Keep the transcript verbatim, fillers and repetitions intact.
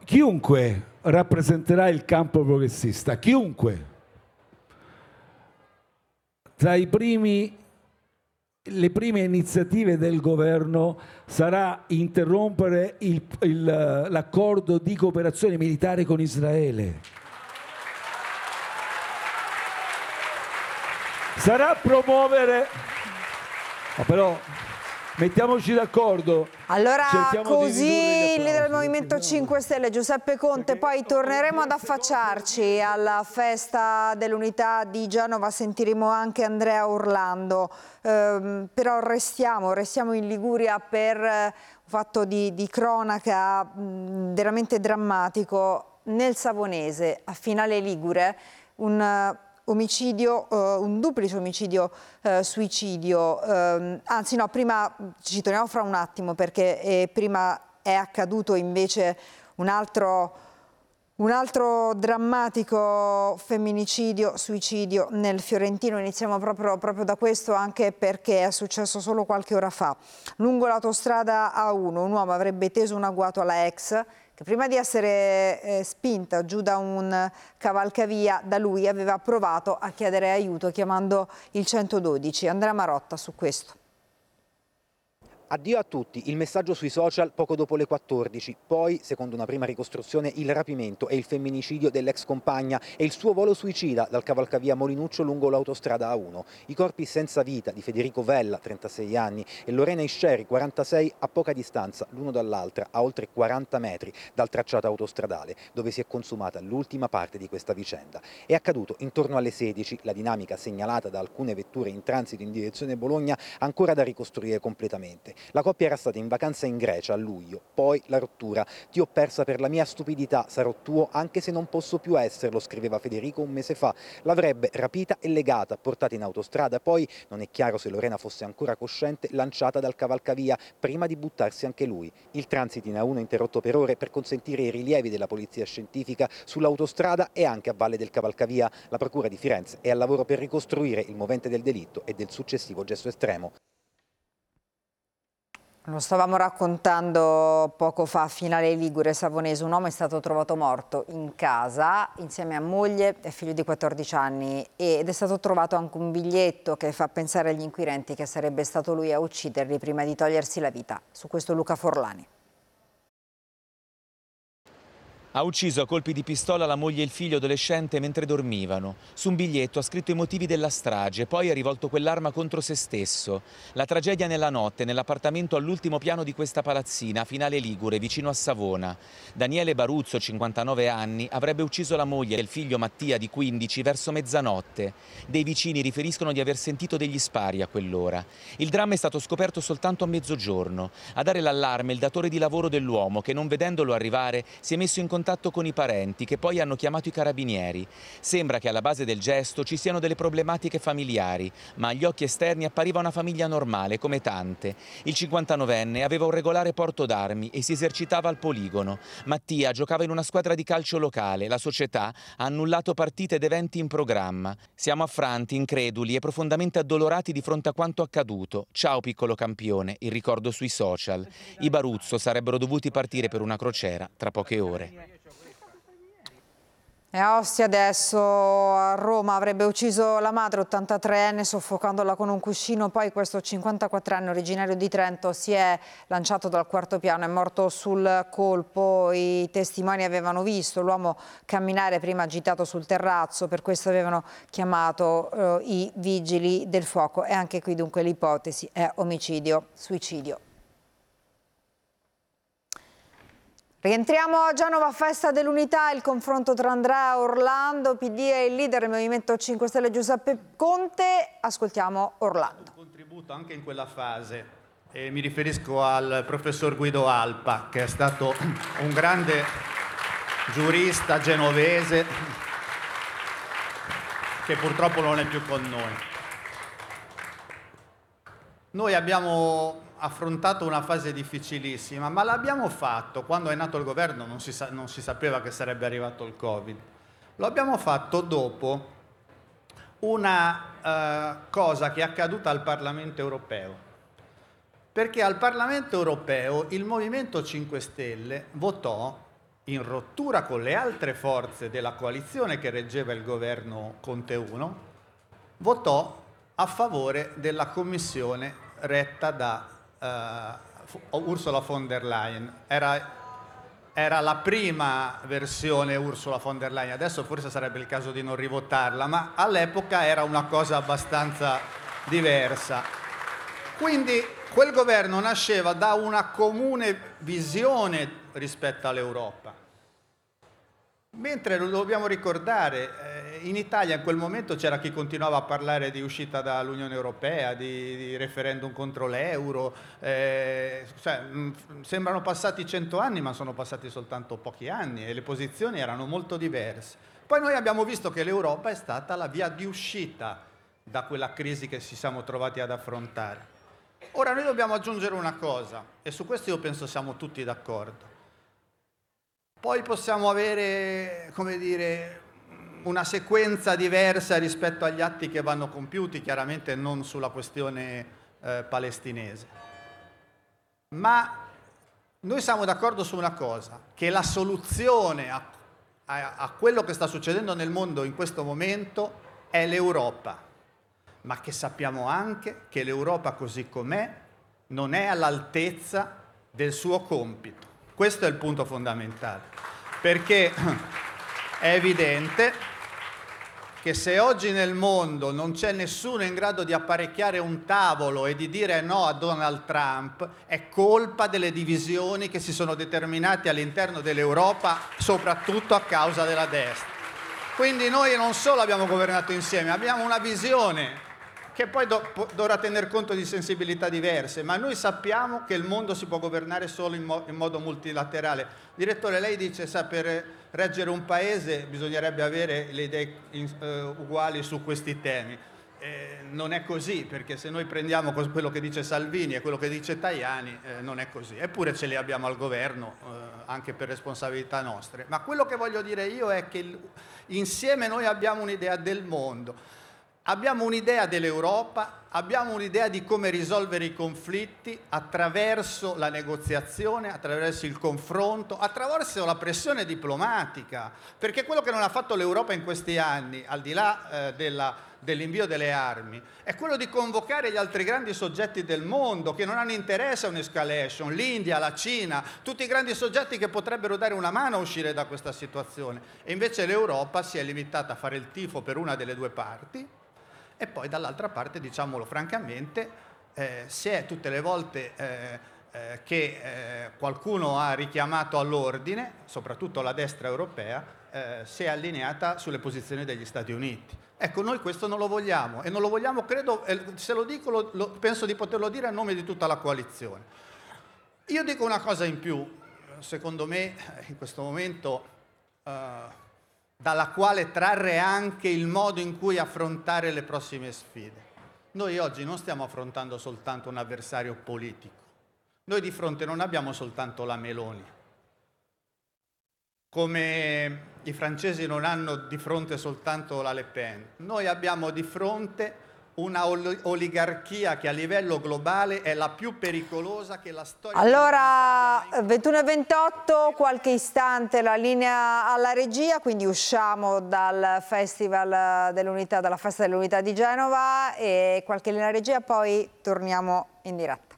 chiunque rappresenterà il campo progressista, chiunque. Tra i primi, le prime iniziative del governo sarà interrompere il, il, l'accordo di cooperazione militare con Israele. Sarà promuovere... Oh, però mettiamoci d'accordo. Allora così il leader del Movimento cinque Stelle Giuseppe Conte, poi torneremo ad affacciarci alla festa dell'unità di Genova, sentiremo anche Andrea Orlando, eh, però restiamo, restiamo in Liguria per un fatto di, di cronaca mh, veramente drammatico. Nel Savonese, a Finale Ligure, un omicidio, uh, un duplice omicidio uh, suicidio, uh, anzi no, prima ci torniamo fra un attimo perché eh, prima è accaduto invece un altro, un altro drammatico femminicidio, suicidio nel Fiorentino. Iniziamo proprio, proprio da questo, anche perché è successo solo qualche ora fa. Lungo l'autostrada A uno un uomo avrebbe teso un agguato alla ex che prima di essere eh, spinta giù da un cavalcavia da lui aveva provato a chiedere aiuto chiamando il centododici. Andrea Marotta su questo. Addio a tutti, il messaggio sui social poco dopo le quattordici, poi, secondo una prima ricostruzione, il rapimento e il femminicidio dell'ex compagna e il suo volo suicida dal cavalcavia Molinuccio lungo l'autostrada A uno. I corpi senza vita di Federico Vella, trentasei anni, e Lorena Isceri, quarantasei, a poca distanza l'uno dall'altra, a oltre quaranta metri dal tracciato autostradale, dove si è consumata l'ultima parte di questa vicenda. È accaduto intorno alle sedici, la dinamica segnalata da alcune vetture in transito in direzione Bologna ancora da ricostruire completamente. La coppia era stata in vacanza in Grecia a luglio, poi la rottura. Ti ho persa per la mia stupidità, sarò tuo anche se non posso più esserlo, scriveva Federico un mese fa. L'avrebbe rapita e legata, portata in autostrada, poi, non è chiaro se Lorena fosse ancora cosciente, lanciata dal cavalcavia, prima di buttarsi anche lui. Il transito in A uno interrotto per ore per consentire i rilievi della polizia scientifica sull'autostrada e anche a valle del cavalcavia. La procura di Firenze è al lavoro per ricostruire il movente del delitto e del successivo gesto estremo. Lo stavamo raccontando poco fa a Finale Ligure Savonese, un uomo è stato trovato morto in casa insieme a moglie e figlio di quattordici anni ed è stato trovato anche un biglietto che fa pensare agli inquirenti che sarebbe stato lui a ucciderli prima di togliersi la vita. Su questo Luca Forlani. Ha ucciso a colpi di pistola la moglie e il figlio adolescente mentre dormivano. Su un biglietto ha scritto i motivi della strage, poi ha rivolto quell'arma contro se stesso. La tragedia nella notte, nell'appartamento all'ultimo piano di questa palazzina, a Finale Ligure, vicino a Savona. Daniele Baruzzo, cinquantanove anni, avrebbe ucciso la moglie e il figlio Mattia, di quindici, verso mezzanotte. Dei vicini riferiscono di aver sentito degli spari a quell'ora. Il dramma è stato scoperto soltanto a mezzogiorno. A dare l'allarme il datore di lavoro dell'uomo che, non vedendolo arrivare, si è messo in contatto con i parenti che poi hanno chiamato i carabinieri. Sembra che alla base del gesto ci siano delle problematiche familiari, ma agli occhi esterni appariva una famiglia normale come tante. Il cinquantanovenne aveva un regolare porto d'armi e si esercitava al poligono. Mattia giocava in una squadra di calcio locale. La società ha annullato partite ed eventi in programma. Siamo affranti, increduli e profondamente addolorati di fronte a quanto accaduto. Ciao piccolo campione, il ricordo sui social. I Baruzzo sarebbero dovuti partire per una crociera tra poche ore. E a Ostia adesso, a Roma, avrebbe ucciso la madre ottantatreenne soffocandola con un cuscino, poi questo cinquantaquattrenne originario di Trento si è lanciato dal quarto piano, è morto sul colpo. I testimoni avevano visto l'uomo camminare prima agitato sul terrazzo, per questo avevano chiamato eh, i vigili del fuoco e anche qui dunque l'ipotesi è omicidio-suicidio. Rientriamo a Genova, festa dell'unità, il confronto tra Andrea Orlando, P D e il leader del Movimento cinque Stelle Giuseppe Conte. Ascoltiamo Orlando. Un contributo anche in quella fase, e mi riferisco al professor Guido Alpa, che è stato un grande giurista genovese, che purtroppo non è più con noi. Noi abbiamo affrontato una fase difficilissima, ma l'abbiamo fatto quando è nato il governo, non si, sa, non si sapeva che sarebbe arrivato il Covid. Lo abbiamo fatto dopo una uh, cosa che è accaduta al Parlamento europeo, perché al Parlamento europeo il Movimento cinque Stelle votò in rottura con le altre forze della coalizione che reggeva il governo Conte uno, votò a favore della commissione retta da uh, Ursula von der Leyen. Era, era la prima versione Ursula von der Leyen, adesso forse sarebbe il caso di non rivotarla, ma all'epoca era una cosa abbastanza diversa. Quindi quel governo nasceva da una comune visione rispetto all'Europa. Mentre lo dobbiamo ricordare, in Italia in quel momento c'era chi continuava a parlare di uscita dall'Unione Europea, di, di referendum contro l'euro, eh, cioè, mh, sembrano passati cento anni ma sono passati soltanto pochi anni e le posizioni erano molto diverse. Poi noi abbiamo visto che l'Europa è stata la via di uscita da quella crisi che ci siamo trovati ad affrontare. Ora noi dobbiamo aggiungere una cosa, e su questo io penso siamo tutti d'accordo. Poi possiamo avere, come dire, una sequenza diversa rispetto agli atti che vanno compiuti, chiaramente non sulla questione eh, palestinese. Ma noi siamo d'accordo su una cosa, che la soluzione a, a, a quello che sta succedendo nel mondo in questo momento è l'Europa, ma che sappiamo anche che l'Europa così com'è non è all'altezza del suo compito. Questo è il punto fondamentale, perché è evidente che se oggi nel mondo non c'è nessuno in grado di apparecchiare un tavolo e di dire no a Donald Trump, è colpa delle divisioni che si sono determinate all'interno dell'Europa, soprattutto a causa della destra. Quindi noi non solo abbiamo governato insieme, abbiamo una visione che poi do, dovrà tener conto di sensibilità diverse, ma noi sappiamo che il mondo si può governare solo in, mo in modo multilaterale. Direttore, lei dice che per reggere un paese bisognerebbe avere le idee in, eh, uguali su questi temi. Eh, non è così, perché se noi prendiamo quello che dice Salvini e quello che dice Tajani, eh, non è così. Eppure ce li abbiamo al governo, eh, anche per responsabilità nostre. Ma quello che voglio dire io è che il, insieme noi abbiamo un'idea del mondo. Abbiamo un'idea dell'Europa, abbiamo un'idea di come risolvere i conflitti attraverso la negoziazione, attraverso il confronto, attraverso la pressione diplomatica, perché quello che non ha fatto l'Europa in questi anni, al di là eh, della, dell'invio delle armi, è quello di convocare gli altri grandi soggetti del mondo che non hanno interesse a un'escalation, l'India, la Cina, tutti i grandi soggetti che potrebbero dare una mano a uscire da questa situazione. E invece l'Europa si è limitata a fare il tifo per una delle due parti, e poi dall'altra parte, diciamolo francamente, eh, se è tutte le volte eh, eh, che eh, qualcuno ha richiamato all'ordine, soprattutto la destra europea, eh, si è allineata sulle posizioni degli Stati Uniti. Ecco, noi questo non lo vogliamo, e non lo vogliamo, credo, eh, se lo dico, lo, lo, penso di poterlo dire a nome di tutta la coalizione. Io dico una cosa in più, secondo me, in questo momento, eh, dalla quale trarre anche il modo in cui affrontare le prossime sfide. Noi oggi non stiamo affrontando soltanto un avversario politico. Noi di fronte non abbiamo soltanto la Meloni. Come i francesi non hanno di fronte soltanto la Le Pen. Noi abbiamo di fronte una oligarchia che a livello globale è la più pericolosa che la storia... Allora, ventuno e ventotto, qualche istante la linea alla regia, quindi usciamo dal Festival dell'Unità, dalla Festa dell'Unità di Genova, e qualche linea alla regia, poi torniamo in diretta.